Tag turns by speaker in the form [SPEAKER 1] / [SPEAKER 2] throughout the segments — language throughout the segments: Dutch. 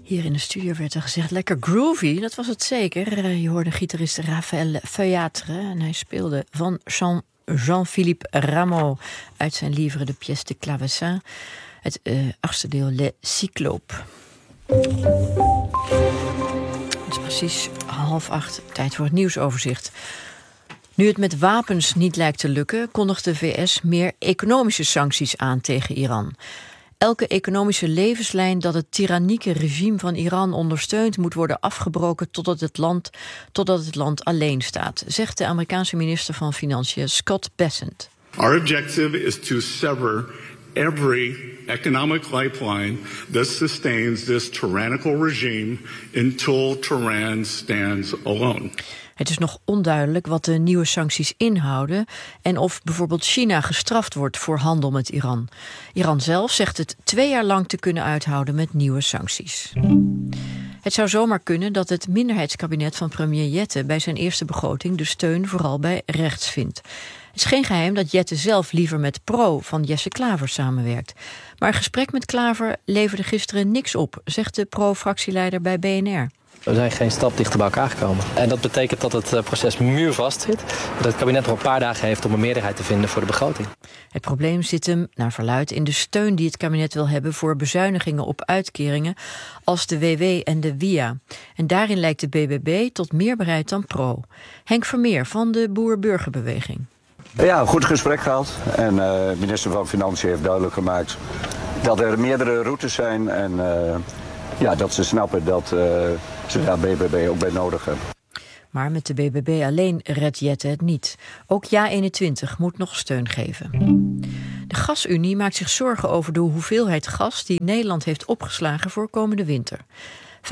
[SPEAKER 1] Hier in de studio werd er gezegd, lekker groovy, dat was het zeker. Je hoorde gitarist Raphaël Feuillatre en hij speelde van Jean-Philippe Rameau uit zijn livre de pièce de clavecin, het 8e deel Les Cyclopes. Het is precies 7:30, tijd voor het nieuwsoverzicht. Nu het met wapens niet lijkt te lukken, kondigt de VS meer economische sancties aan tegen Iran. Elke economische levenslijn dat het tyrannieke regime van Iran ondersteunt moet worden afgebroken totdat het land alleen staat, zegt de Amerikaanse minister van Financiën Scott Bessent.
[SPEAKER 2] Our objective is to sever every economic lifeline that sustains this tyrannical regime until Tehran stands alone.
[SPEAKER 1] Het is nog onduidelijk wat de nieuwe sancties inhouden en of bijvoorbeeld China gestraft wordt voor handel met Iran. Iran zelf zegt het 2 jaar lang te kunnen uithouden met nieuwe sancties. Het zou zomaar kunnen dat het minderheidskabinet van premier Jette bij zijn eerste begroting de steun vooral bij rechts vindt. Het is geen geheim dat Jette zelf liever met Pro van Jesse Klaver samenwerkt. Maar een gesprek met Klaver leverde gisteren niks op, zegt de Pro-fractieleider bij BNR.
[SPEAKER 3] We zijn geen stap dichter bij elkaar gekomen. En dat betekent dat het proces muurvast zit. Dat het kabinet nog een paar dagen heeft om een meerderheid te vinden voor de begroting.
[SPEAKER 1] Het probleem zit hem, naar verluidt, in de steun die het kabinet wil hebben voor bezuinigingen op uitkeringen als de WW en de WIA. En daarin lijkt de BBB tot meer bereid dan Pro. Henk Vermeer van de Boer-Burgerbeweging.
[SPEAKER 4] Ja, een goed gesprek gehad. En de minister van Financiën heeft duidelijk gemaakt dat er meerdere routes zijn en dat ze snappen dat ze daar BBB ook bij nodig hebben.
[SPEAKER 1] Maar met de BBB alleen redt Jette het niet. Ook JA21 moet nog steun geven. De Gasunie maakt zich zorgen over de hoeveelheid gas die Nederland heeft opgeslagen voor komende winter. 45%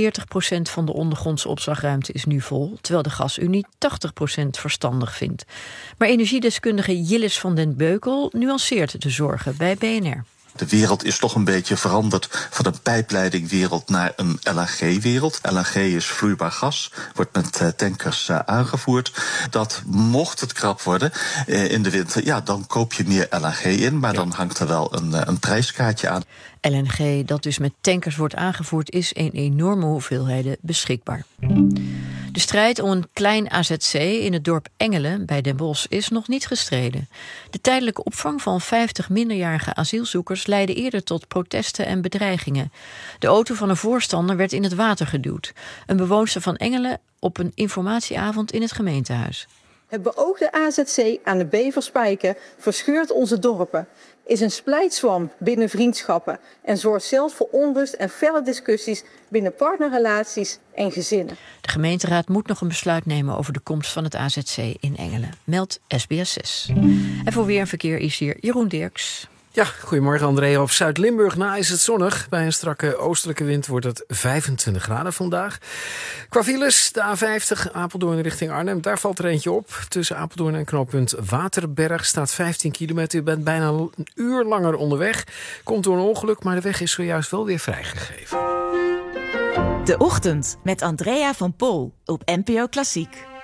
[SPEAKER 1] van de ondergrondse opslagruimte is nu vol, terwijl de Gasunie 80% verstandig vindt. Maar energiedeskundige Jillis van den Beukel nuanceert de zorgen bij BNR.
[SPEAKER 5] De wereld is toch een beetje veranderd van een pijpleidingwereld naar een LNG-wereld. LNG is vloeibaar gas, wordt met tankers aangevoerd. Dat mocht het krap worden in de winter, dan koop je meer LNG in, maar dan hangt er wel een prijskaartje aan.
[SPEAKER 1] LNG dat dus met tankers wordt aangevoerd is in enorme hoeveelheden beschikbaar. De strijd om een klein AZC in het dorp Engelen bij Den Bosch is nog niet gestreden. De tijdelijke opvang van 50 minderjarige asielzoekers leidde eerder tot protesten en bedreigingen. De auto van een voorstander werd in het water geduwd. Een bewoonster van Engelen op een informatieavond in het gemeentehuis.
[SPEAKER 6] Het beoogde AZC aan de Beverspijken verscheurt onze dorpen, is een splijtswam binnen vriendschappen en zorgt zelfs voor onrust en felle discussies binnen partnerrelaties en gezinnen.
[SPEAKER 1] De gemeenteraad moet nog een besluit nemen over de komst van het AZC in Engelen, meldt SBS 6. En voor weer en verkeer is hier Jeroen Dirks.
[SPEAKER 7] Ja, goedemorgen André. Op Zuid-Limburg is het zonnig. Bij een strakke oostelijke wind wordt het 25 graden vandaag. Qua files, de A50 Apeldoorn richting Arnhem. Daar valt er eentje op. Tussen Apeldoorn en knooppunt Waterberg staat 15 kilometer. U bent bijna een uur langer onderweg. Komt door een ongeluk, maar de weg is zojuist wel weer vrijgegeven.
[SPEAKER 8] De Ochtend met Andrea van Pol op NPO Klassiek.